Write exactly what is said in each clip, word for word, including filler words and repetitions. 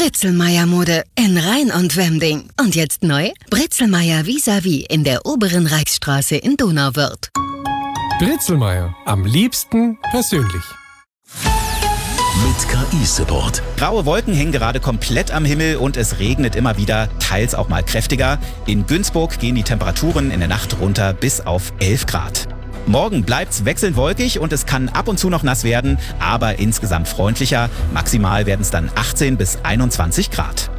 Britzelmeier-Mode in Rhein und Wemding. Und jetzt neu? Britzelmeier vis-à-vis in der oberen Reichsstraße in Donauwörth. Britzelmeier. Am liebsten persönlich. Mit K I-Support. Graue Wolken hängen gerade komplett am Himmel und es regnet immer wieder, teils auch mal kräftiger. In Günzburg gehen die Temperaturen in der Nacht runter bis auf elf Grad. Morgen bleibt's wechselnd wolkig und es kann ab und zu noch nass werden, aber insgesamt freundlicher. Maximal werden es dann achtzehn bis einundzwanzig Grad.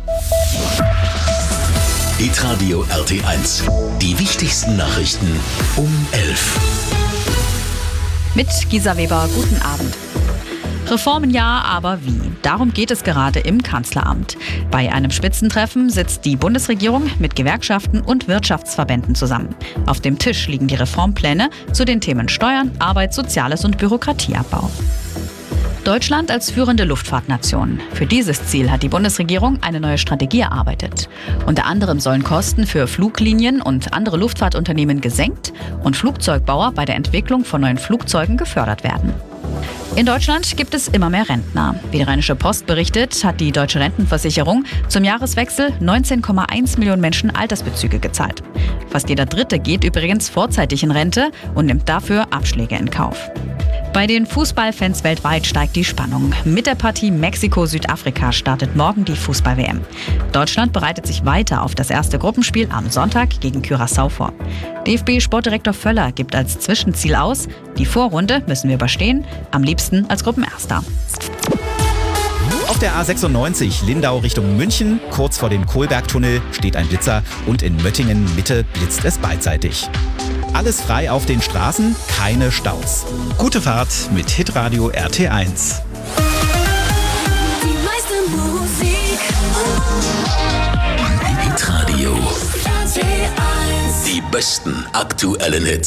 Hitradio R T eins. Die wichtigsten Nachrichten um elf. Mit Gisa Weber, guten Abend. Reformen ja, aber wie? Darum geht es gerade im Kanzleramt. Bei einem Spitzentreffen sitzt die Bundesregierung mit Gewerkschaften und Wirtschaftsverbänden zusammen. Auf dem Tisch liegen die Reformpläne zu den Themen Steuern, Arbeit, Soziales und Bürokratieabbau. Deutschland als führende Luftfahrtnation. Für dieses Ziel hat die Bundesregierung eine neue Strategie erarbeitet. Unter anderem sollen Kosten für Fluglinien und andere Luftfahrtunternehmen gesenkt und Flugzeugbauer bei der Entwicklung von neuen Flugzeugen gefördert werden. In Deutschland gibt es immer mehr Rentner. Wie die Rheinische Post berichtet, hat die Deutsche Rentenversicherung zum Jahreswechsel neunzehn Komma eins Millionen Menschen Altersbezüge gezahlt. Fast jeder Dritte geht übrigens vorzeitig in Rente und nimmt dafür Abschläge in Kauf. Bei den Fußballfans weltweit steigt die Spannung. Mit der Partie Mexiko-Südafrika startet morgen die Fußball-W M. Deutschland bereitet sich weiter auf das erste Gruppenspiel am Sonntag gegen Curaçao vor. D F B-Sportdirektor Völler gibt als Zwischenziel aus, die Vorrunde müssen wir überstehen, am liebsten als Gruppenerster. Auf der A sechsundneunzig Lindau Richtung München, kurz vor dem Kohlbergtunnel, steht ein Blitzer und in Möttingen Mitte blitzt es beidseitig. Alles frei auf den Straßen, keine Staus. Gute Fahrt mit Hitradio R T eins. Die meiste Musik. Hitradio. R T eins. Die besten aktuellen Hits.